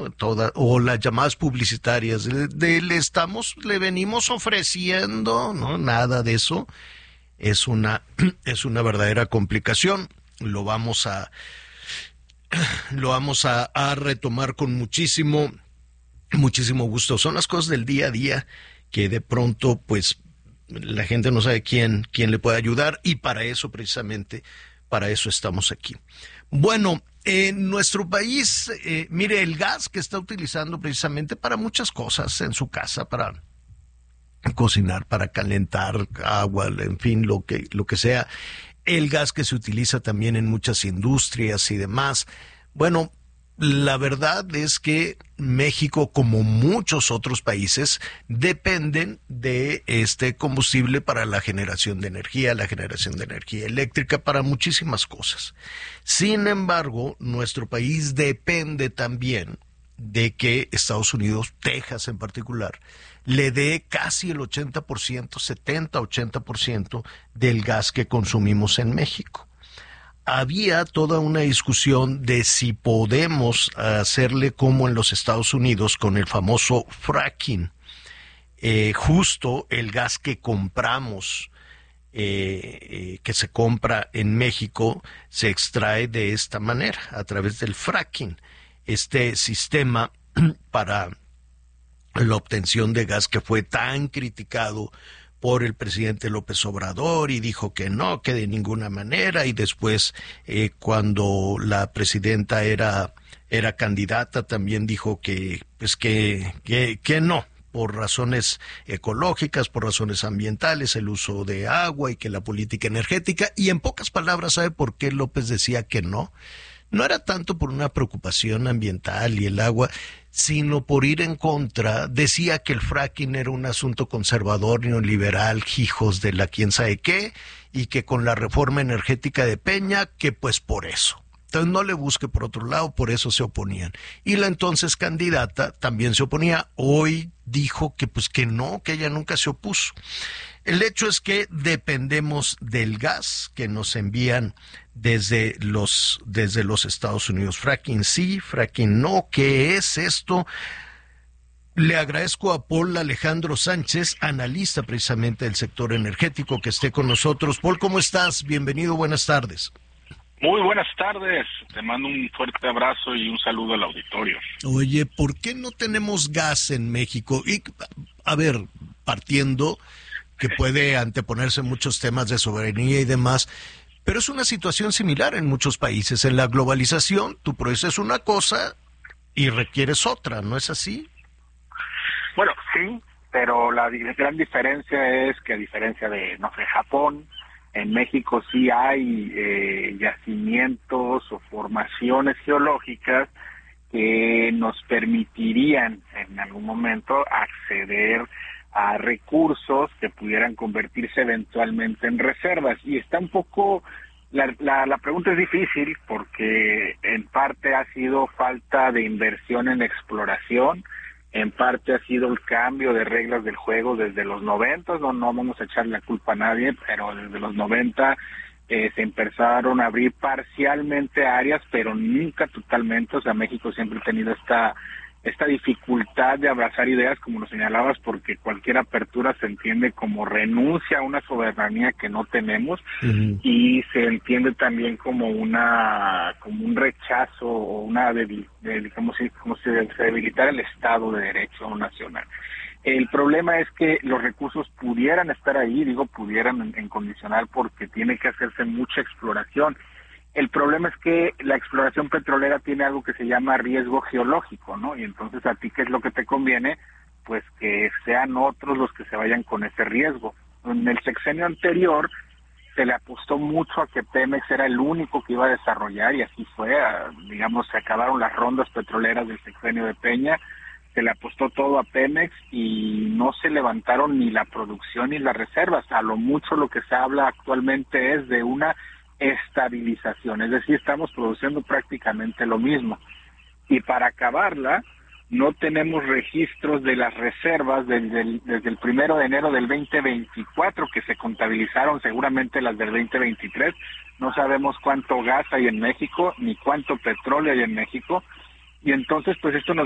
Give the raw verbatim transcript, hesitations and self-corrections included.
¿no? Toda, o las llamadas publicitarias, de, de le estamos, le venimos ofreciendo, ¿no? Nada de eso. Es una, es una verdadera complicación. Lo vamos a, lo vamos a, a retomar con muchísimo, muchísimo gusto. Son las cosas del día a día que de pronto, pues, la gente no sabe quién, quién le puede ayudar, y para eso, precisamente, para eso estamos aquí. Bueno, en nuestro país, eh, mire, el gas que está utilizando precisamente para muchas cosas en su casa, para cocinar, para calentar agua, en fin, lo que, lo que sea, el gas que se utiliza también en muchas industrias y demás. Bueno, la verdad es que México, como muchos otros países, dependen de este combustible para la generación de energía, la generación de energía eléctrica, para muchísimas cosas. Sin embargo, nuestro país depende también de que Estados Unidos, Texas en particular, le dé casi el ochenta por ciento, setenta, ochenta por ciento del gas que consumimos en México. Había toda una discusión de si podemos hacerle como en los Estados Unidos con el famoso fracking. Eh, justo el gas que compramos, eh, eh, que se compra en México, se extrae de esta manera, a través del fracking. Este sistema para la obtención de gas que fue tan criticado por el presidente López Obrador, y dijo que no, que de ninguna manera, y después eh, cuando la presidenta era era candidata también dijo que pues que que que no, por razones ecológicas, por razones ambientales, el uso de agua y que la política energética. Y en pocas palabras, ¿sabe por qué López decía que no? No era tanto por una preocupación ambiental y el agua, sino por ir en contra. Decía que el fracking era un asunto conservador, neoliberal, hijos de la quién sabe qué, y que con la reforma energética de Peña, que pues por eso. Entonces no le busque por otro lado, por eso se oponían. Y la entonces candidata también se oponía. Hoy dijo que pues que no, que ella nunca se opuso. El hecho es que dependemos del gas que nos envían desde los, desde los Estados Unidos. Fracking sí, fracking no. ¿Qué es esto? Le agradezco a Paul Alejandro Sánchez, analista precisamente del sector energético, que esté con nosotros. Paul, ¿cómo estás? Bienvenido, buenas tardes. Muy buenas tardes, te mando un fuerte abrazo y un saludo al auditorio. Oye, ¿por qué no tenemos gas en México? Y, a ver, partiendo que puede anteponerse muchos temas de soberanía y demás, pero es una situación similar en muchos países. En la globalización, tú produces una cosa y requieres otra, ¿no es así? Bueno, sí, pero la gran diferencia es que a diferencia de, no sé, Japón, en México sí hay eh, yacimientos o formaciones geológicas que nos permitirían en algún momento acceder a recursos que pudieran convertirse eventualmente en reservas. Y está un poco, la, la, la pregunta es difícil porque en parte ha sido falta de inversión en exploración, en parte ha sido el cambio de reglas del juego desde los noventa, no, no vamos a echarle la culpa a nadie, pero desde los noventa eh, se empezaron a abrir parcialmente áreas, pero nunca totalmente. O sea, México siempre ha tenido esta esta dificultad de abrazar ideas, como lo señalabas, porque cualquier apertura se entiende como renuncia a una soberanía que no tenemos, uh-huh. y se entiende también como una como un rechazo o una debil, de, como si como si se debilitara el Estado de Derecho nacional. El problema es que los recursos pudieran estar ahí, digo pudieran en, en condicional, porque tiene que hacerse mucha exploración. El problema es que la exploración petrolera tiene algo que se llama riesgo geológico, ¿no? Y entonces, ¿a ti qué es lo que te conviene? Pues que sean otros los que se vayan con ese riesgo. En el sexenio anterior se le apostó mucho a que Pemex era el único que iba a desarrollar, y así fue. Digamos, se acabaron las rondas petroleras del sexenio de Peña, se le apostó todo a Pemex y no se levantaron ni la producción ni las reservas. A lo mucho lo que se habla actualmente es de una estabilización, es decir, estamos produciendo prácticamente lo mismo. Y para acabarla, no tenemos registros de las reservas desde el, desde el primero de enero del veinte veinticuatro, que se contabilizaron seguramente las del veinte veintitrés. No sabemos cuánto gas hay en México, ni cuánto petróleo hay en México, y entonces pues esto nos